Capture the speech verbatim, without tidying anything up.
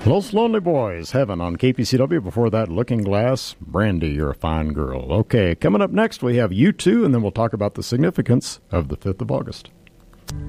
Los Lonely Boys, Heaven on K P C W. Before that, Looking Glass, Brandy, You're a Fine Girl. Okay, coming up next, we have U two, and then we'll talk about the significance of the fifth of August.